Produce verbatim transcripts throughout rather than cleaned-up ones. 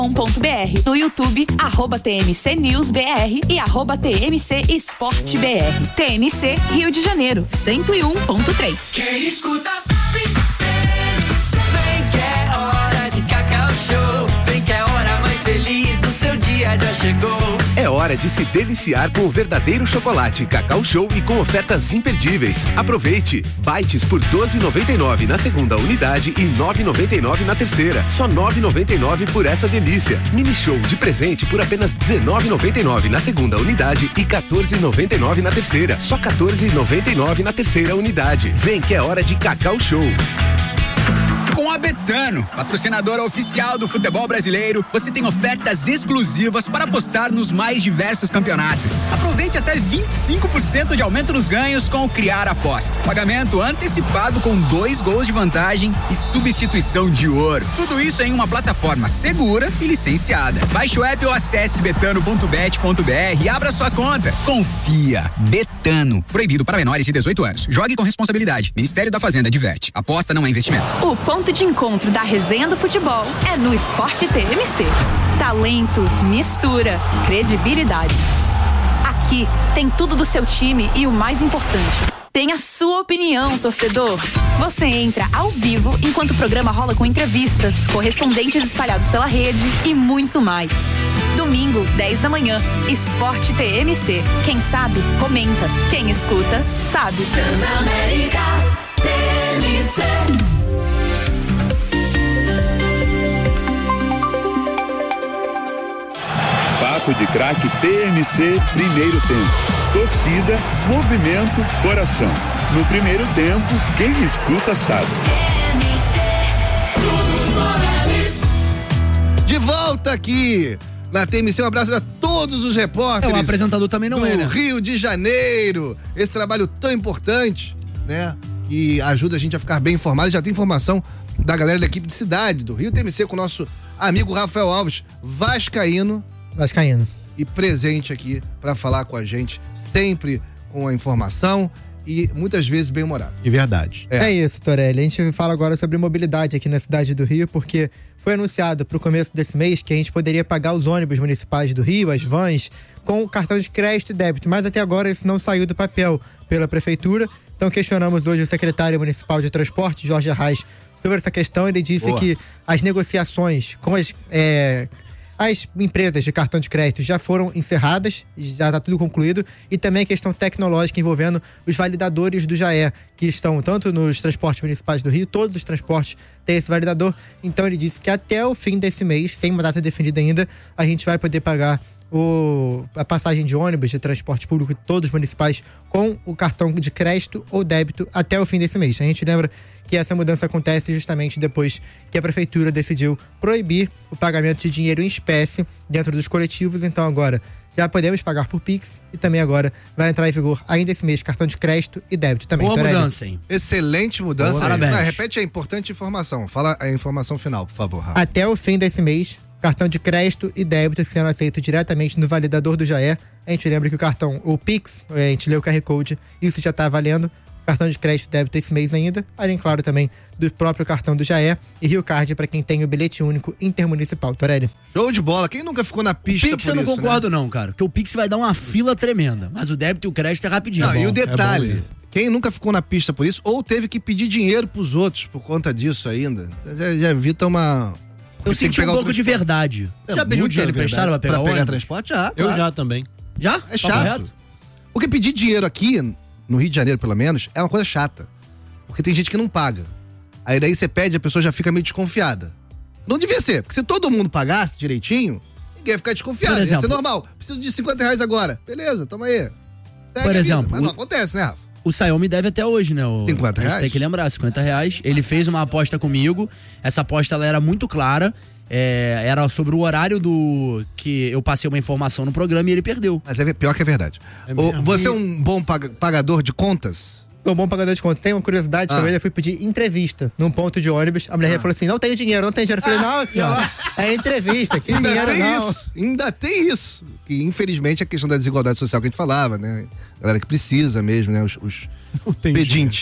ponto b r. No YouTube, arroba T M C News B R e arroba T M C Esporte B R. T M C Rio de Janeiro, cento e um ponto três. Quem escuta sabe. Vem que é hora de Cacau Show. Vem que é a hora mais feliz do seu dia já chegou. É hora de se deliciar com o verdadeiro chocolate Cacau Show e com ofertas imperdíveis. Aproveite! Bites por doze reais e noventa e nove centavos na segunda unidade e nove reais e noventa e nove centavos na terceira. Só nove reais e noventa e nove centavos por essa delícia. Mini Show de presente por apenas dezenove reais e noventa e nove centavos na segunda unidade e quatorze reais e noventa e nove centavos na terceira. Só quatorze reais e noventa e nove centavos na terceira unidade. Vem que é hora de Cacau Show. Com a Betano, patrocinadora oficial do futebol brasileiro, você tem ofertas exclusivas para apostar nos mais diversos campeonatos. Aproveite até vinte e cinco por cento de aumento nos ganhos com o Criar Aposta. Pagamento antecipado com dois gols de vantagem e substituição de ouro. Tudo isso em uma plataforma segura e licenciada. Baixe o app ou acesse betano ponto bet ponto b r e abra sua conta. Confia. Betano. Proibido para menores de dezoito anos. Jogue com responsabilidade. Ministério da Fazenda adverte. Aposta não é investimento. O ponto de encontro da resenha do futebol é no Esporte T M C. Talento, mistura, credibilidade. Aqui tem tudo do seu time e o mais importante, tem a sua opinião, torcedor. Você entra ao vivo enquanto o programa rola com entrevistas, correspondentes espalhados pela rede e muito mais. Domingo, dez da manhã, Esporte T M C. Quem sabe, comenta. Quem escuta, sabe. Transamérica T M C. Papo de Craque T M C, primeiro tempo. Torcida, movimento, coração. No primeiro tempo, quem escuta sabe. De volta aqui na T M C, um abraço para todos os repórteres. É, o apresentador também não do é, né? Rio de Janeiro. Esse trabalho tão importante, né? Que ajuda a gente a ficar bem informado. Já tem informação da galera da equipe de cidade do Rio T M C com o nosso amigo Rafael Alves, vascaíno. Vascaíno. E presente aqui para falar com a gente, sempre com a informação e muitas vezes bem-humorado. De verdade. É. é isso, Torelli. A gente fala agora sobre mobilidade aqui na cidade do Rio, porque foi anunciado para o começo desse mês que a gente poderia pagar os ônibus municipais do Rio, as vans, com cartão de crédito e débito, mas até agora isso não saiu do papel pela prefeitura. Então questionamos hoje o secretário municipal de transporte, Jorge Arraes, sobre essa questão. Ele disse Boa. que as negociações com as... É, As empresas de cartão de crédito já foram encerradas, já está tudo concluído, e também a questão tecnológica envolvendo os validadores do Jaé, que estão tanto nos transportes municipais do Rio, todos os transportes têm esse validador. Então ele disse que até o fim desse mês, sem uma data definida ainda, a gente vai poder pagar o, a passagem de ônibus de transporte público de todos os municipais com o cartão de crédito ou débito até o fim desse mês. A gente lembra que essa mudança acontece justamente depois que a prefeitura decidiu proibir o pagamento de dinheiro em espécie dentro dos coletivos. Então agora já podemos pagar por Pix e também agora vai entrar em vigor ainda esse mês cartão de crédito e débito também. Boa mudança, hein? Excelente mudança. Boa, parabéns. Não, repete a importante informação. Fala a informação final, por favor, Rafa. Até o fim desse mês, cartão de crédito e débito sendo aceito diretamente no validador do Jaé. A gente lembra que o cartão, o Pix, a gente lê o Q R Code, isso já está valendo. Cartão de crédito e débito esse mês ainda, além, claro, também do próprio cartão do Jaé e Rio Card para quem tem o bilhete único intermunicipal. Torelli. Show de bola. Quem nunca ficou na pista o Pix por eu não isso, concordo né? não, cara. Porque o Pix vai dar uma fila tremenda, mas o débito e o crédito é rapidinho. Não, é bom, e o detalhe, é bom, quem nunca ficou na pista por isso ou teve que pedir dinheiro pros outros por conta disso ainda, já, já evita uma... Eu senti um pouco de verdade. Você é, já pediu dinheiro emprestado pra pegar pra pegar ônibus? transporte? Já. Eu claro. já também. Já? É chato. Porque pedir dinheiro aqui, no Rio de Janeiro pelo menos, é uma coisa chata. Porque tem gente que não paga. Aí daí você pede, a pessoa já fica meio desconfiada. Não devia ser, porque se todo mundo pagasse direitinho, ninguém ia ficar desconfiado. Por exemplo, ia ser normal. Preciso de cinquenta reais agora. Beleza, toma aí. Segue por exemplo. Mas não o... acontece, né, Rafa? O Xiaomi deve até hoje, né? O... cinquenta reais? A gente tem que lembrar, cinquenta reais. Ele fez uma aposta comigo. Essa aposta ela era muito clara. É, era sobre o horário do que eu passei uma informação no programa e ele perdeu. Mas é pior que é verdade. É o, você é um bom pagador de contas? Sou um bom pagador de contas. Tem uma curiosidade, ah. que eu fui pedir entrevista num ponto de ônibus. A mulher ah. falou assim, não tenho dinheiro, não tenho dinheiro. Eu falei, não, senhora, é entrevista, que ainda dinheiro tem não. Isso, ainda tem isso. Que infelizmente é a questão da desigualdade social que a gente falava, né? A galera que precisa mesmo, né? Os, os pedintes.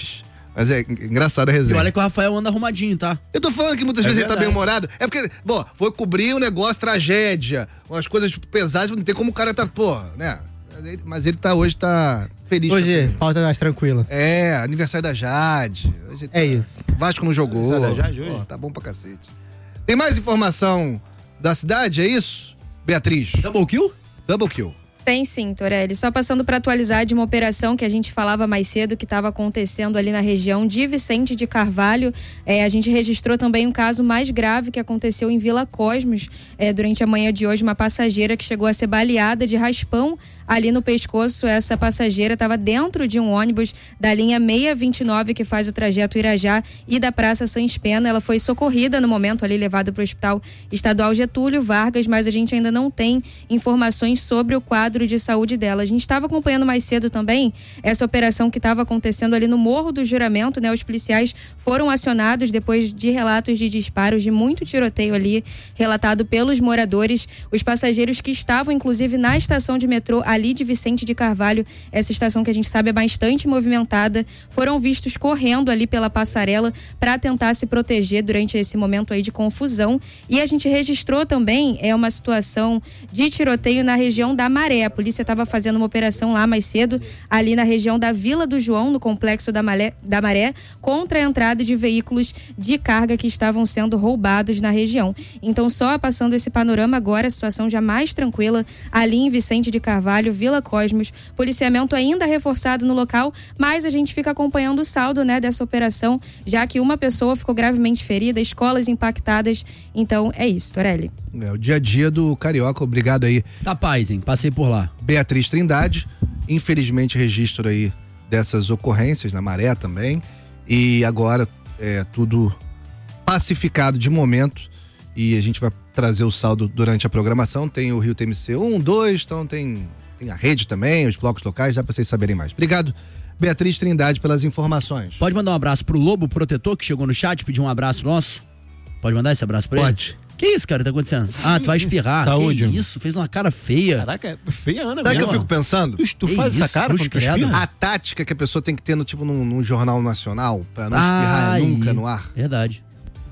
Mas é engraçada a E resenha. olha que o Rafael anda arrumadinho, tá? Eu tô falando que muitas É vezes ele tá verdade. bem humorado. É porque, bom, foi cobrir um negócio, tragédia, umas coisas tipo, pesadas, não tem como o cara tá, pô, né? Mas ele, mas ele tá hoje, tá feliz. Hoje, com essa- pauta mais tranquila. É, aniversário da Jade. Hoje tá- É isso. Vasco não jogou. Aniversário da Jade hoje? Pô, tá bom pra cacete. Tem mais informação da cidade, é isso? Beatriz. Double kill? Double kill. Tem sim, Torelli. Só passando para atualizar de uma operação que a gente falava mais cedo que estava acontecendo ali na região de Vicente de Carvalho. É, a gente registrou também um caso mais grave que aconteceu em Vila Cosmos é, durante a manhã de hoje. Uma passageira que chegou a ser baleada de raspão ali no pescoço. Essa passageira estava dentro de um ônibus da linha seiscentos e vinte e nove que faz o trajeto Irajá e da Praça Sans Pena. Ela foi socorrida no momento ali, levada para o Hospital Estadual Getúlio Vargas, mas a gente ainda não tem informações sobre o quadro de saúde dela. A gente estava acompanhando mais cedo também essa operação que estava acontecendo ali no Morro do Juramento, né? Os policiais foram acionados depois de relatos de disparos, de muito tiroteio ali, relatado pelos moradores. Os passageiros que estavam, inclusive, na estação de metrô ali de Vicente de Carvalho, essa estação que a gente sabe é bastante movimentada, foram vistos correndo ali pela passarela para tentar se proteger durante esse momento aí de confusão. E a gente registrou também é uma situação de tiroteio na região da Maré. A polícia estava fazendo uma operação lá mais cedo, ali na região da Vila do João, no complexo da Maré, da Maré, contra a entrada de veículos de carga que estavam sendo roubados na região. Então, só passando esse panorama agora, a situação já mais tranquila ali em Vicente de Carvalho, Vila Cosmos, policiamento ainda reforçado no local, mas a gente fica acompanhando o saldo, né, dessa operação, já que uma pessoa ficou gravemente ferida, escolas impactadas. Então, é isso, Torelli. É o dia a dia do Carioca, obrigado aí. Tá paz, hein? Passei por lá. Beatriz Trindade, infelizmente registro aí dessas ocorrências na Maré também, e agora é tudo pacificado de momento e a gente vai trazer o saldo durante a programação. Tem o Rio T M C um, dois, então tem, tem a rede também, os blocos locais, dá pra vocês saberem mais. Obrigado, Beatriz Trindade, pelas informações. Pode mandar um abraço pro Lobo Protetor, que chegou no chat, pediu um abraço nosso? Pode mandar esse abraço pra ele? Pode. Que isso, cara, tá acontecendo? Ah, tu vai espirrar. Saúde. Que isso, fez uma cara feia. Caraca, é feia Ana Sabe o que eu mesmo. fico pensando? Tu, tu Que faz isso, essa cara cruz quando tu credo. espirra? A tática que a pessoa tem que ter no, tipo, num, num jornal nacional, pra não espirrar Ai, nunca no ar. Verdade.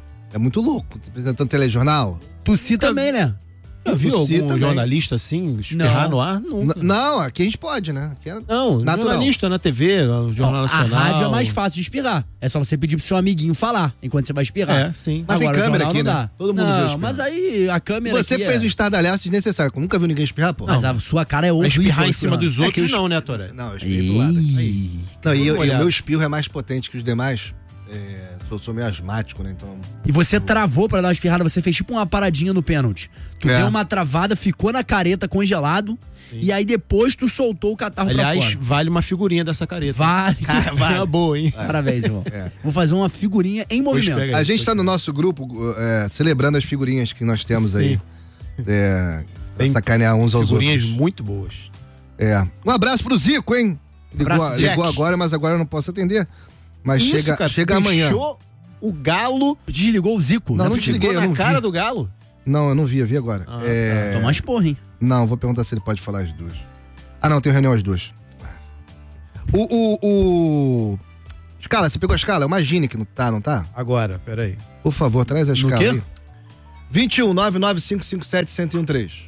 É muito louco, apresentando telejornal. Tossir também, né? Já viu Tossi algum também. jornalista assim, espirrar Não. no ar? N- Nunca. não, aqui a gente pode, né? Aqui é Não, natural. jornalista na T V, no Jornal Ó, a Nacional. rádio é mais fácil de espirrar. É só você pedir pro seu amiguinho falar enquanto você vai espirrar. É, sim. Mas tem Agora, o câmera jornal aqui, não né? dá. Todo mundo vê Não, espirrar. mas aí a câmera Você aqui fez é... um estardalhaço desnecessário. Eu nunca vi ninguém espirrar, pô. Mas a sua cara é Mas horrível. espirrar em cima espirrando. dos outros É que eu não, né, Toré? Não, eu espirro do lado. Ih. Não, e, eu- e o olhar. meu espirro é mais potente que os demais. É, sou, sou meio asmático, né? Então. E você travou pra dar uma espirrada, você fez tipo uma paradinha no pênalti. Tu É. deu uma travada, ficou na careta congelado, e aí depois tu soltou o catarro Aliás, pra fora. vale uma figurinha dessa careta. Vale. É uma boa, hein? Parabéns, irmão. É. Vou fazer uma figurinha em movimento. pega A aí, gente tá no nosso grupo é, celebrando as figurinhas que nós temos aí. É, pra Tem sacanear uns aos Figurinhas outros. muito boas. É. Um abraço pro Zico, hein? Ligou, Abraço, ligou Jack. agora, mas agora eu não posso atender. Mas Isso, chega, cara, chega amanhã. Fechou o Galo. Desligou o Zico? Não, é não possível. desliguei, Chegou eu na não cara vi. do Galo. Não, eu não vi, eu vi agora. Ah, é... Toma as porra, hein? Não, vou perguntar se ele pode falar as duas. Ah, não, tem reunião as duas. O, o, o... Escala, você pegou a escala? Imagine que não tá, não tá? Agora, peraí. Por favor, traz a No escala quê? aí. vinte e um, nove nove cinco cinco sete, um zero um três.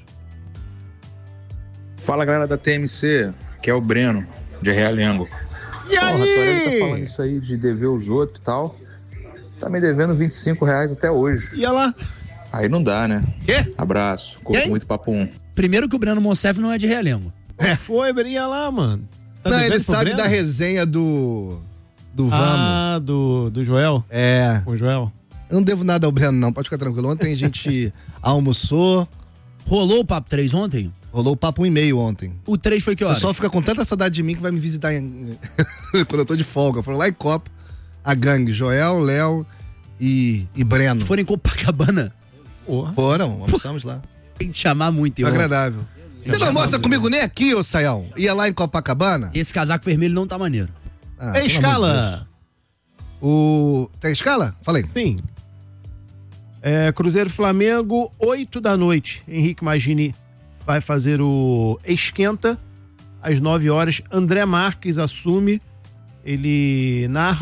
Fala galera da T M C, que é o Breno, de Realengo. E Porra, a Torelli tá aí? falando isso aí de dever os outros e tal. Tá me devendo vinte e cinco reais até hoje. E lá? Aí não dá, né? Quê? Abraço, curto Quem? muito papo um. Primeiro que o Breno Monsef não é de Realengo. É. Foi, Brinha lá, mano. Tá não, devendo ele pro sabe Breno? da resenha do... Do Vamos. Ah, do, do Joel? É. Com o Joel? Eu não devo nada ao Breno, não. Pode ficar tranquilo. Ontem a gente almoçou. Rolou o Papo três ontem? Rolou o papo um e meio ontem. O três foi que O hora? pessoal fica com tanta saudade de mim que vai me visitar em... quando eu tô de folga. Foram lá em Copa, a gangue, Joel, Léo e, e Breno. Foram em Copacabana? Porra. Foram, almoçamos lá. Tem que chamar muito, Foi irmão. agradável. Você não almoça comigo nem aqui, ô Saião? Ia lá em Copacabana? Esse casaco vermelho não tá maneiro. Ah, Tem pelo amor de Deus. escala? O... Tem escala? Falei. Sim. É, Cruzeiro e Flamengo, oito da noite. Henrique Magini vai fazer o esquenta às nove horas. André Marques assume. Ele narra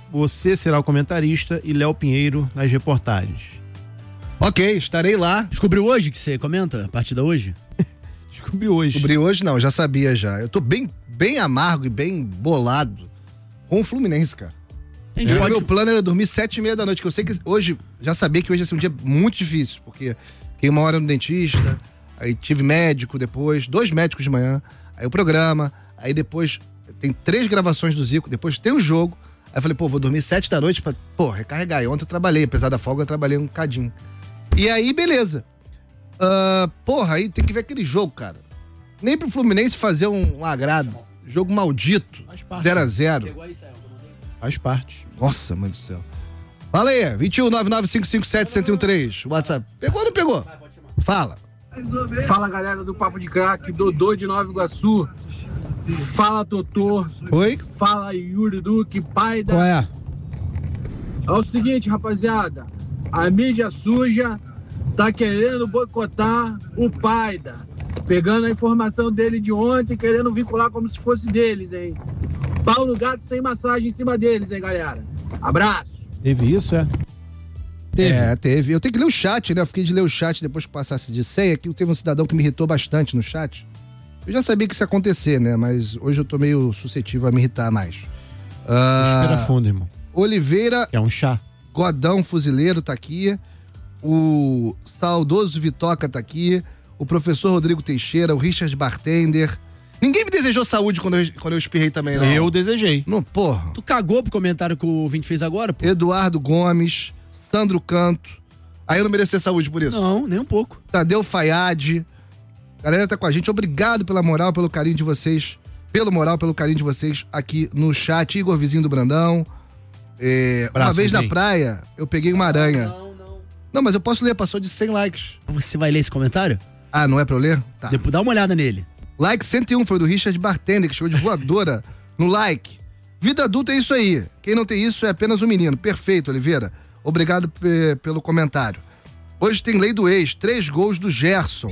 você será o comentarista e Léo Pinheiro nas reportagens. Ok, estarei lá. Descobriu hoje que você comenta a partida hoje? Descobri hoje. Descobri hoje não, já sabia já. Eu tô bem, bem amargo e bem bolado com o Fluminense, cara. A gente É. pode- Meu plano era dormir sete e meia da noite, que eu sei que hoje, já sabia que hoje ia ser um dia muito difícil, porque fiquei uma hora no dentista, aí tive médico depois, dois médicos de manhã, aí o programa, aí depois tem três gravações do Zico, depois tem o jogo, aí eu falei, pô, vou dormir sete da noite pra, pô, recarregar. E ontem eu trabalhei, apesar da folga, eu trabalhei um cadinho. E aí, beleza. Ah, porra, aí tem que ver aquele jogo, cara. Nem pro Fluminense fazer um, um agrado. Jogo maldito, zero a zero. Faz parte. Nossa, mãe do céu. Fala aí, vinte e um, nove nove cinco cinco sete, um zero um três. WhatsApp. Pegou ou não pegou? Fala. Fala, galera do Papo de Crack, Dodô de Nova Iguaçu. Fala, Totô. Oi. Fala, Yuri Duque, pai da... Qual é? É o seguinte, rapaziada. A mídia suja tá querendo boicotar o Paida. Pegando a informação dele de ontem, querendo vincular como se fosse deles, hein? Pau no gato sem massagem em cima deles, hein, galera? Abraço. Teve isso, é? Teve. É, teve. Eu tenho que ler o chat, né? Eu fiquei de ler o chat depois que passasse de senha, que teve um cidadão que me irritou bastante no chat. Eu já sabia que isso ia acontecer, né? Mas hoje eu tô meio suscetível a me irritar mais. Ah, Respira fundo, irmão. Oliveira. É um chá. Godão Fuzileiro tá aqui. O saudoso Vitoca tá aqui. O professor Rodrigo Teixeira, o Richard Bartender. Ninguém me desejou saúde quando eu, quando eu espirrei também, não. Eu desejei. Não, porra. Tu cagou pro comentário que o ouvinte fez agora, pô? Eduardo Gomes, Sandro Canto. Aí eu não mereço ter saúde por isso? Não, nem um pouco. Tadeu Fayad. A galera tá com a gente. Obrigado pela moral, pelo carinho de vocês. Pelo moral, pelo carinho de vocês aqui no chat. Igor Vizinho do Brandão. É, Abraço, uma vez na Vizinho. praia, eu peguei uma aranha. Não, não. Não, mas eu posso ler, passou de cem likes. Você vai ler esse comentário? Ah, não é pra eu ler? Tá. Depois dá uma olhada nele. Like cento e um foi do Richard Bartender, que chegou de voadora no like. Vida adulta é isso aí. Quem não tem isso é apenas um menino. Perfeito, Oliveira. Obrigado pe- pelo comentário. Hoje tem lei do ex, três gols do Gerson.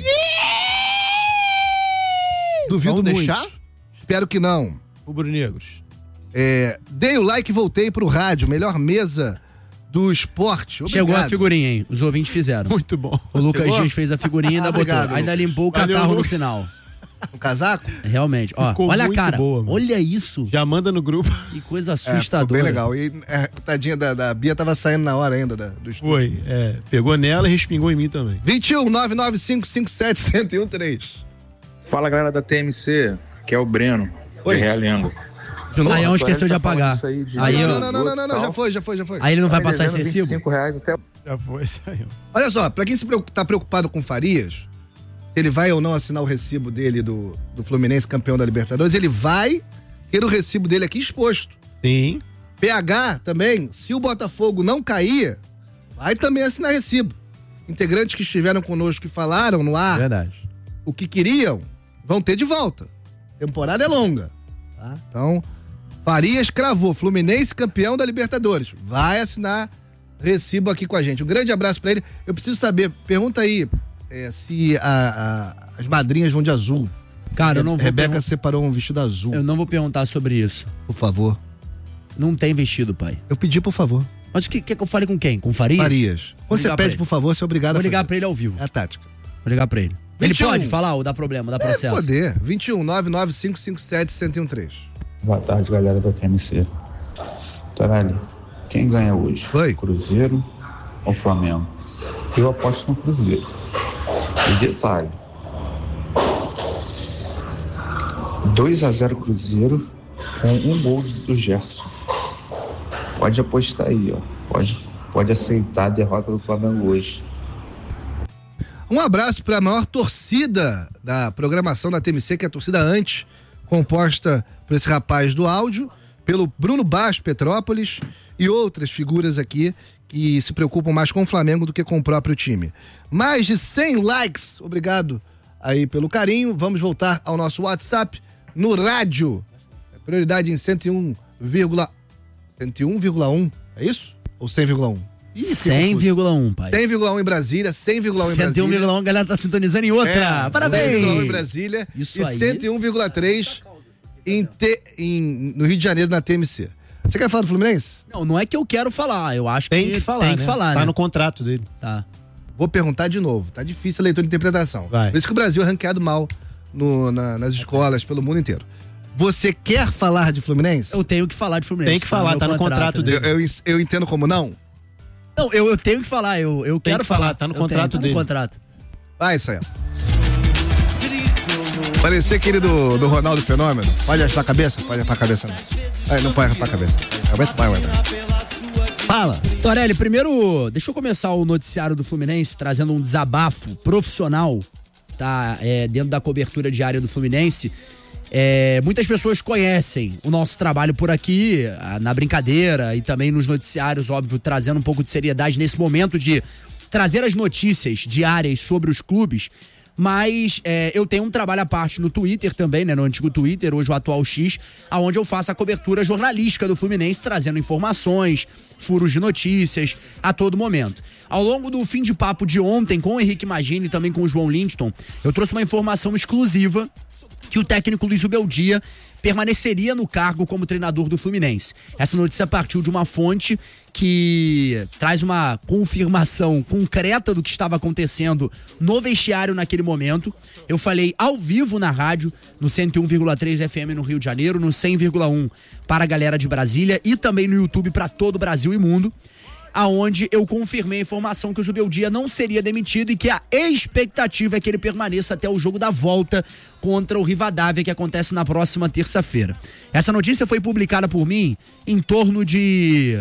Duvido Vamos muito. deixar? Espero que não. Rubro-negros. É, dei o like e voltei pro rádio. Melhor mesa do esporte. Obrigado. Chegou a figurinha, hein? Os ouvintes fizeram. Muito bom. O Lucas Chegou? Dias fez a figurinha e ainda botou. Obrigado, Ainda Lucas. limpou o Valeu, catarro no Lucas. final. Um casaco? Realmente. Ó, Ficou olha a muito cara. boa, mano. Olha isso. Já manda no grupo. Que coisa É, ficou assustadora. bem legal. E é, tadinha da, da Bia tava saindo na hora ainda da, do estúdio. Foi. É, pegou nela e respingou em mim também. vinte e um, nove nove cinco cinco sete, um zero um três. Fala, galera da T M C, que é o Breno, Oi. de Realengo. De novo? Saião esqueceu de Tá falando apagar. isso aí de- Aí não, eu- não, não, não, não, não, não, já foi, já foi, já foi. Aí ele não vai Tá me passar esse devendo recibo? vinte e cinco reais até Já foi, saiu. Olha só, pra quem se preocupa, tá preocupado com Farias, ele vai ou não assinar o recibo dele do, do Fluminense campeão da Libertadores, ele vai ter o recibo dele aqui exposto. Sim. P H também, se o Botafogo não cair, vai também assinar recibo. Integrantes que estiveram conosco que falaram no ar Verdade. o que queriam, vão ter de volta. Temporada é longa. Tá? Então, Farias cravou, Fluminense campeão da Libertadores. Vai assinar recibo aqui com a gente. Um grande abraço pra ele. Eu preciso saber, pergunta aí é, se a- a- as madrinhas vão de azul. Cara, eu não vou Rebeca pergun- separou um vestido azul. Eu não vou perguntar sobre isso. Por favor. Não tem vestido, pai. Eu pedi, por favor. Mas o que quer que eu fale com quem? Com Farias? Farias. Vou Quando você ligar pra pede, ele. por favor, você é obrigado Vou a ligar fazer. pra ele ao vivo. É a tática. Vou ligar pra ele. Ele vinte e um. pode falar ou dá problema, dá processo? É poder. vinte e um, nove nove cinco cinco sete, um zero um três. Boa tarde, galera da T M C. Torali, quem ganha hoje? Oi. Cruzeiro ou Flamengo? Eu aposto no Cruzeiro. E detalhe: dois a zero Cruzeiro com um gol do Gerson. Pode apostar aí, ó. Pode, pode aceitar a derrota do Flamengo hoje. Um abraço para a maior torcida da programação da T M C, que é a torcida antes, composta por esse rapaz do áudio, pelo Bruno Baixo Petrópolis e outras figuras aqui que se preocupam mais com o Flamengo do que com o próprio time. Mais de cem likes, obrigado aí pelo carinho. Vamos voltar ao nosso WhatsApp no rádio. Prioridade em cento e um vírgula um, é isso? Ou cem vírgula um? Ih, fiquei cem confuso. vírgula um, pai. cem vírgula um em Brasília, cem vírgula um em cento e um Brasília. vírgula um, a galera tá sintonizando em outra. É, Parabéns. cem vírgula um em Brasília Isso e aí. cento e um vírgula três em T- em- no Rio de Janeiro, na T M C. Você quer falar do Fluminense? Não, não é que eu quero falar, eu acho Tem que que falar, tem né? que falar, Tá né? no contrato dele. Tá. Vou perguntar de novo. Tá difícil a leitura de interpretação. Vai. Por isso que o Brasil é ranqueado mal no- na- nas escolas pelo mundo inteiro. Você quer falar de Fluminense? Eu tenho que falar de Fluminense. Tem que falar, meu tá no contrato né? Eu, eu, eu entendo como não? Não, eu, eu tenho que falar, eu, eu Tem quero que falar, falar. tá no Eu contrato tenho, dele. Tá no contrato. Vai, Sayão. Parecer aquele do, do Ronaldo Fenômeno. Pode raspar a cabeça? Pode raspar a cabeça, não. Vai, não pode raspar a cabeça. Vai, vai, vai. Fala. Torelli, primeiro, deixa eu começar o noticiário do Fluminense trazendo um desabafo profissional, tá? É, dentro da cobertura diária do Fluminense. É, muitas pessoas conhecem o nosso trabalho por aqui, ah, na brincadeira e também nos noticiários, óbvio, trazendo um pouco de seriedade nesse momento de trazer as notícias diárias sobre os clubes. Mas é, eu tenho um trabalho à parte no Twitter também, né? No antigo Twitter, hoje o atual X, aonde eu faço a cobertura jornalística do Fluminense, trazendo informações, furos de notícias a todo momento. Ao longo do fim de papo de ontem, com o Henrique Magini e também com o João Lindston, eu trouxe uma informação exclusiva que o técnico Luiz Ubeldia permaneceria no cargo como treinador do Fluminense. Essa notícia partiu de uma fonte que traz uma confirmação concreta do que estava acontecendo no vestiário naquele momento. Eu falei ao vivo na rádio, no cento e um vírgula três F M no Rio de Janeiro, no cem vírgula um para a galera de Brasília e também no YouTube para todo o Brasil e mundo, aonde eu confirmei a informação que o Zubeldia não seria demitido e que a expectativa é que ele permaneça até o jogo da volta contra o Rivadavia, que acontece na próxima terça-feira. Essa notícia foi publicada por mim em torno de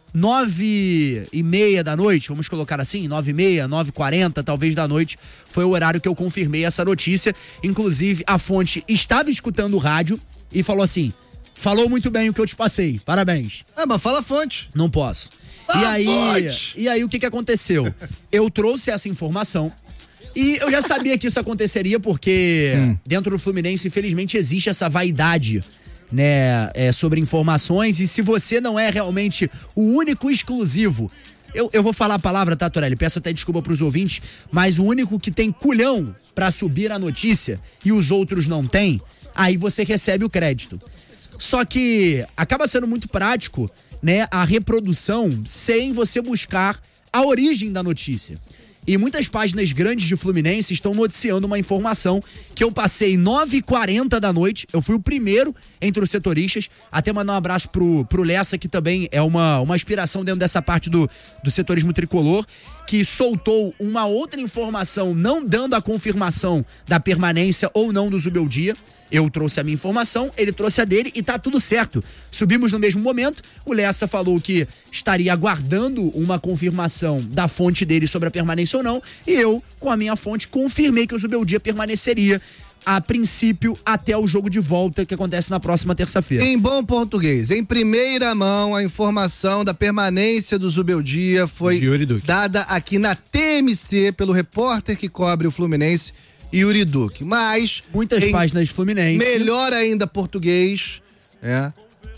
nove e meia da noite, vamos colocar assim, nove e meia, nove e quarenta, talvez da noite, foi o horário que eu confirmei essa notícia. Inclusive, a fonte estava escutando o rádio e falou assim, falou muito bem o que eu te passei, parabéns. Ah, mas fala a fonte. Não posso. E aí, e aí, o que que aconteceu? Eu trouxe essa informação e eu já sabia que isso aconteceria porque hum. dentro do Fluminense, infelizmente, existe essa vaidade, né, é, sobre informações, e se você não é realmente o único exclusivo, eu, eu vou falar a palavra, tá, Torelli? Peço até desculpa pros ouvintes, mas o único que tem culhão pra subir a notícia e os outros não têm, aí você recebe o crédito. Só que acaba sendo muito prático, né, a reprodução sem você buscar a origem da notícia. E muitas páginas grandes de Fluminense estão noticiando uma informação que eu passei nove e quarenta da noite, eu fui o primeiro entre os setoristas, até mandar um abraço pro, pro Lessa, que também é uma, uma inspiração dentro dessa parte do, do setorismo tricolor, que soltou uma outra informação não dando a confirmação da permanência ou não do Zubeldia. Eu trouxe a minha informação, ele trouxe a dele e tá tudo certo. Subimos no mesmo momento, o Lessa falou que estaria aguardando uma confirmação da fonte dele sobre a permanência ou não, e eu, com a minha fonte, confirmei que o Zubeldia permaneceria a princípio até o jogo de volta que acontece na próxima terça-feira. Em bom português, em primeira mão, a informação da permanência do Zubeldia foi dada aqui na T M C pelo repórter que cobre o Fluminense, Yuri Duque. Mas muitas páginas Fluminense. Melhor ainda português, é,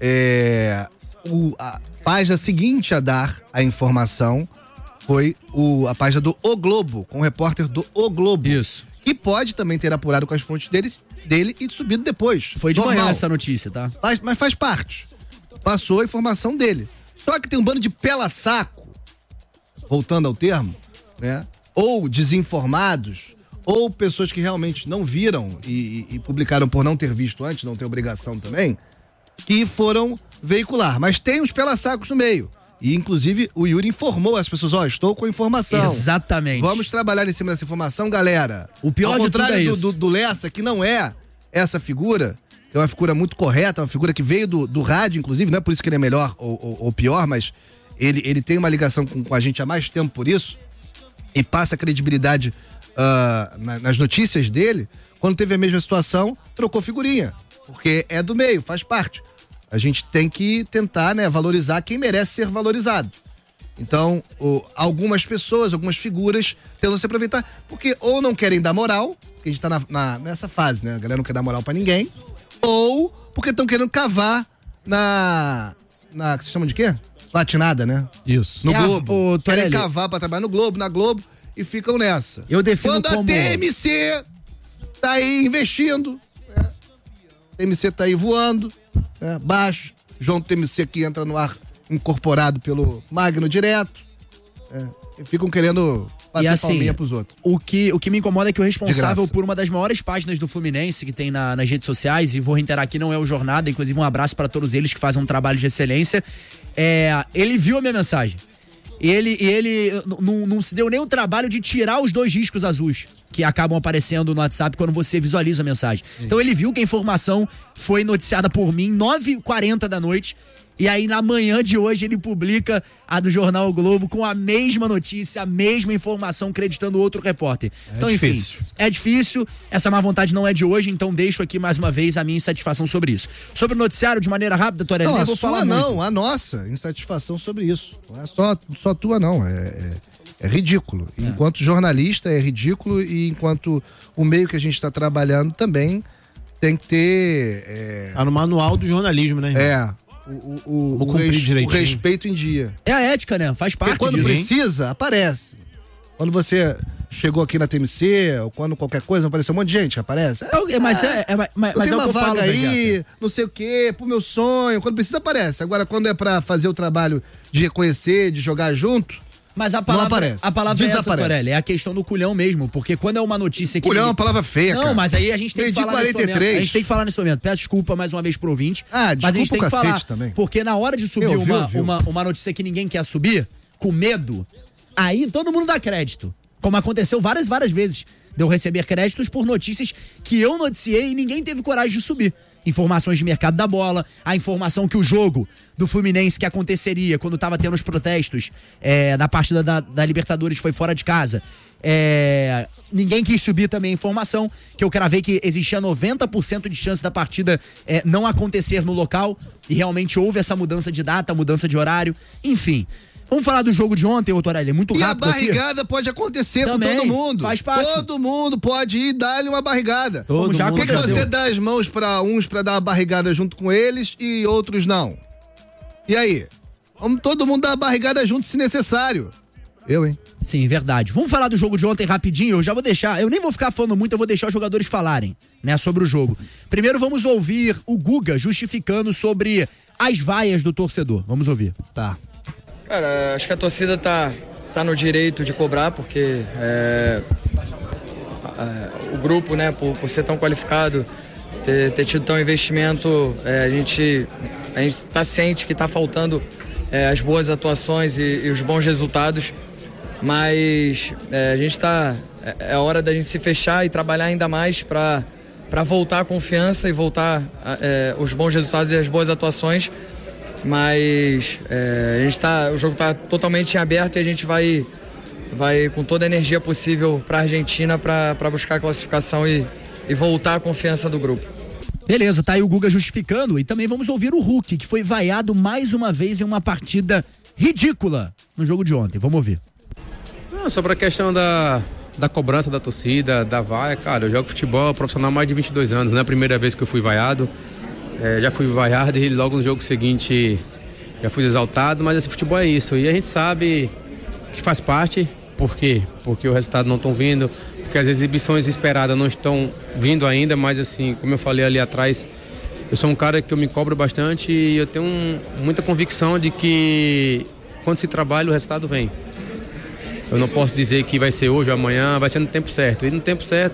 é o, a página seguinte a dar a informação foi o, a página do O Globo, com o repórter do O Globo. Isso. Que pode também ter apurado com as fontes deles, dele e subido depois. Foi de Normal. manhã essa notícia, tá? Faz, mas faz parte. Passou a informação dele. Só que tem um bando de pela-saco, voltando ao termo, né? Ou desinformados, ou pessoas que realmente não viram e, e, e publicaram por não ter visto antes, não ter obrigação também, que foram veicular. Mas tem os pela-sacos no meio. E, inclusive, o Yuri informou as pessoas, ó, oh, estou com informação. Exatamente. Vamos trabalhar em cima dessa informação, galera. O pior Ao de tudo é do, isso. Do, do Lessa, que não é essa figura, que é uma figura muito correta, uma figura que veio do, do rádio, inclusive, não é por isso que ele é melhor ou, ou, ou pior, mas ele, ele tem uma ligação com, com a gente há mais tempo por isso, e passa credibilidade uh, na, nas notícias dele. Quando teve a mesma situação, trocou figurinha, porque é do meio, faz parte. A gente tem que tentar, né, valorizar quem merece ser valorizado. Então, o, algumas pessoas, algumas figuras tentam se aproveitar, porque ou não querem dar moral, porque a gente tá na, na, nessa fase, né? A galera não quer dar moral pra ninguém, ou porque estão querendo cavar na... na que se chama de quê? Latinada, né? Isso. No É a- Globo. o Querem Torelli. cavar pra trabalhar no Globo, na Globo, e ficam nessa. Eu defino Quando como... a T M C tá aí investindo, né? A T M C tá aí voando, né? Baixo, João T M C que entra no ar incorporado pelo Magno direto. É, e ficam querendo bater e assim, palminha pros outros. O que, o que me incomoda é que o responsável por uma das maiores páginas do Fluminense que tem na, nas redes sociais, e vou reiterar aqui, não é o Jornada, inclusive um abraço para todos eles que fazem um trabalho de excelência, é, ele viu a minha mensagem. E ele, e ele não, não se deu nem o trabalho de tirar os dois riscos azuis que acabam aparecendo no WhatsApp quando você visualiza a mensagem. Sim. Então ele viu que a informação foi noticiada por mim nove e quarenta da noite. E aí, na manhã de hoje, ele publica a do Jornal O Globo com a mesma notícia, a mesma informação, acreditando outro repórter. É então, enfim, difícil. é difícil. Essa má vontade não é de hoje, então deixo aqui mais uma vez a minha insatisfação sobre isso. Sobre o noticiário, de maneira rápida, Torelli, não, nem a vou sua falar não, muito. a nossa insatisfação sobre isso. Não é só, só tua, não. É, é, é ridículo. É. Enquanto jornalista, é ridículo, e enquanto o meio que a gente está trabalhando também tem que ter... É... Tá no manual do jornalismo, né, irmão? É. O, o, o, o, res, o respeito em dia. É a ética, né? Faz parte Porque quando disso, precisa, hein? Aparece. Quando você chegou aqui na T M C, ou quando qualquer coisa, apareceu um monte de gente que aparece. É, mas é, é, mas, mas tem é uma o que eu vaga falo, aí, Bejato. não sei o quê, pro meu sonho. Quando precisa, aparece. Agora, quando é pra fazer o trabalho de reconhecer, de jogar junto, mas a palavra, não aparece. A palavra Desaparece. é essa, Torelli, é a questão do culhão mesmo, porque quando é uma notícia que... Culhão é uma palavra feia, Não, cara. mas aí a gente tem que falar quarenta e três. nesse momento. A gente tem que falar nesse momento. Peço desculpa mais uma vez pro ouvinte. Ah, mas a gente tem que falar, também. Porque na hora de subir Eu, uma, viu, viu. Uma, uma notícia que ninguém quer subir, com medo, aí todo mundo dá crédito. Como aconteceu várias, várias vezes. De eu receber créditos por notícias que eu noticiei e ninguém teve coragem de subir. Informações de mercado da bola, a informação que o jogo do Fluminense que aconteceria quando tava tendo os protestos é, na partida da, da Libertadores foi fora de casa. É, ninguém quis subir também a informação que eu cravei que existia noventa por cento de chance da partida é, não acontecer no local, e realmente houve essa mudança de data, mudança de horário, enfim. Vamos falar do jogo de ontem, ô Torelli, muito e rápido. E a barrigada aqui. pode acontecer Também, com todo mundo. Faz parte. Todo mundo pode ir e dar-lhe uma barrigada. Todo já Por que, que aconteceu. você dá as mãos pra uns pra dar uma barrigada junto com eles e outros não? E aí? Vamos todo mundo dar a barrigada junto se necessário. Eu, hein? Sim, verdade. Vamos falar do jogo de ontem rapidinho, eu já vou deixar, eu nem vou ficar falando muito, eu vou deixar os jogadores falarem, né, sobre o jogo. Primeiro vamos ouvir o Guga justificando sobre as vaias do torcedor. Vamos ouvir. Tá. Cara, acho que a torcida tá, tá no direito de cobrar, porque é, é, o grupo, né, por, por ser tão qualificado, ter, ter tido tão investimento, é, a gente a gente tá ciente que tá faltando é, as boas atuações e, e os bons resultados, mas é, a gente tá, é, é hora da gente se fechar e trabalhar ainda mais para para voltar a confiança e voltar é, os bons resultados e as boas atuações. Mas é, a gente tá, o jogo está totalmente em aberto e a gente vai, vai com toda a energia possível para a Argentina para buscar a classificação e, e voltar a confiança do grupo. Beleza, tá aí o Guga justificando, e também vamos ouvir o Hulk, que foi vaiado mais uma vez em uma partida ridícula no jogo de ontem. Vamos ouvir. Não, sobre a questão da, da cobrança da torcida, da vaia, cara, eu jogo futebol profissional há mais de vinte e dois anos, não é a primeira vez que eu fui vaiado. É, já fui vaiado e logo no jogo seguinte já fui exaltado, mas esse futebol é isso, e a gente sabe que faz parte. Por quê? Porque o resultado não estão vindo, porque as exibições esperadas não estão vindo ainda, mas assim, como eu falei ali atrás, eu sou um cara que eu me cobro bastante e eu tenho um, muita convicção de que quando se trabalha o resultado vem. Eu não posso dizer que vai ser hoje ou amanhã, vai ser no tempo certo, e no tempo certo